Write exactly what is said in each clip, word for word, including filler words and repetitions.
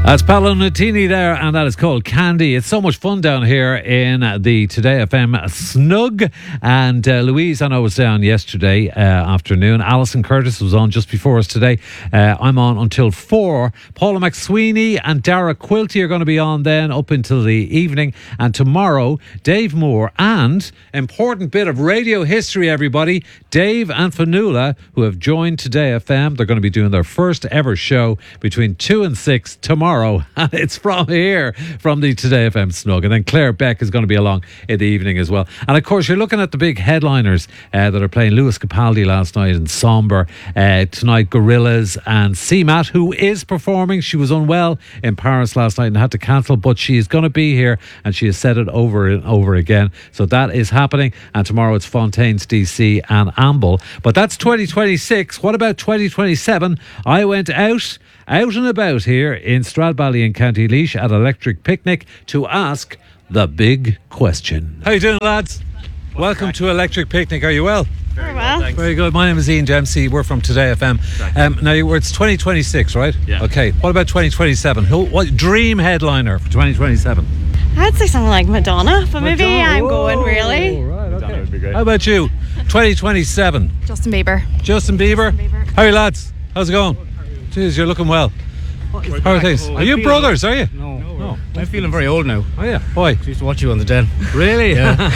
That's Paolo Nutini there, and that is called Candy. It's so much fun down here in the Today F M Snug. And uh, Louise, I know, was down yesterday uh, afternoon. Alison Curtis was on just before us today. Uh, I'm on until four. Paula McSweeney and Dara Quilty are going to be on then up until the evening. And tomorrow, Dave Moore and, important bit of radio history, everybody, Dave and Fanula, who have joined Today F M. They're going to be doing their first ever show between two and six tomorrow. And it's from here, from the Today F M Snug. And then Claire Beck is going to be along in the evening as well. And of course, you're looking at the big headliners uh, that are playing. Lewis Capaldi last night in Somber. Uh, tonight, Gorillaz and C MAT, who is performing. She was unwell in Paris last night and had to cancel, but she is going to be here, and she has said it over and over again. So that is happening. And tomorrow it's Fontaines D C and Amble. But that's twenty twenty-six. What about twenty twenty-seven? I went out out and about here in Stradbally in County Laois at Electric Picnic to ask the big question. How you doing, lads? Welcome to Electric Picnic. Are you well? Very well. Thanks. Very good. My name is Ian Dempsey. We're from Today F M. Um, now, you- it's twenty twenty-six, right? Yeah. Okay. What about twenty twenty-seven? Who, what dream headliner for twenty twenty-seven? I'd say something like Madonna, but maybe Madonna. I'm Whoa, going really. Right, okay. Madonna would be great. How about you? twenty twenty-seven. Justin Bieber. Justin Bieber. Bieber. How are you, lads? How's it going? Jeez, you're looking well. How are things? Are you feeling- brothers, are you? No, No. I'm feeling very old now. Oh, yeah. Boy. I used to watch you on the den. Really?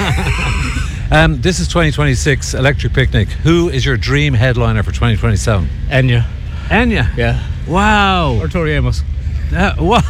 Yeah. um, this is twenty twenty-six Electric Picnic. Who is your dream headliner for twenty twenty-seven? Enya. Enya. Yeah. Wow. Or Tori Amos. Uh, what?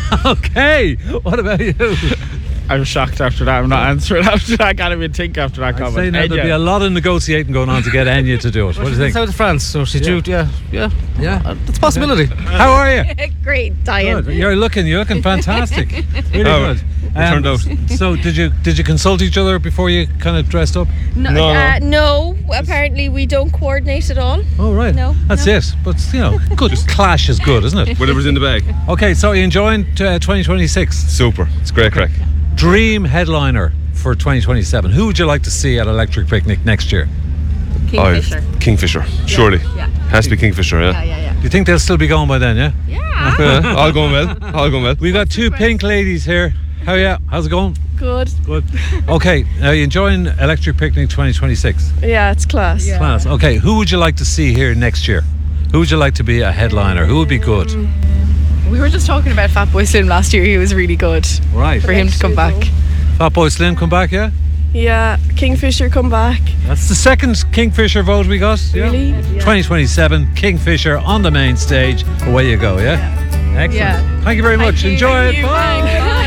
Okay. What about you? I'm shocked after that. I'm not answering after that. I can't even think after that I'd comment. say now there'll be a lot of negotiating going on to get Enya to do it. What do you think? South of France, so she's Yeah. due. Yeah, yeah, Yeah. Uh, that's a possibility. How are you? Great, Diane. Good. You're looking. You're looking fantastic. Really Oh, good. Um, turned out. So did you did you consult each other before you kind of dressed up? No, No. Uh, no, apparently we don't coordinate at all. Oh right. No, That's no. it. But you know, good clash is good, isn't it? Whatever's in the bag. Okay. So you enjoying uh, twenty twenty-six? Super. It's great crack. Dream headliner for twenty twenty-seven. Who would you like to see at Electric Picnic next year? Kingfisher. Oh, Kingfisher. Surely. Yeah. Has to be Kingfisher, yeah. Yeah, yeah, yeah. Do you think they'll still be going by then? Yeah. Yeah. Yeah. All going well. All going well. We've got two pink ladies here. How yeah? How's it going? Good. Good. Okay. Now you enjoying Electric Picnic twenty twenty-six? Yeah, it's class. Yeah. Class. Okay. Who would you like to see here next year? Who would you like to be a headliner? Who would be good? We were just talking about Fatboy Slim last year. He was really good Right. for him to come back. Fatboy Slim come back, yeah? Yeah, Kingfisher come back. That's the second Kingfisher vote we got. Yeah? Really? twenty twenty-seven, Kingfisher on the main stage. Away you go, yeah? Excellent. Yeah. Thank you very much. Thank you, Enjoy thank it. you, Bye. thanks.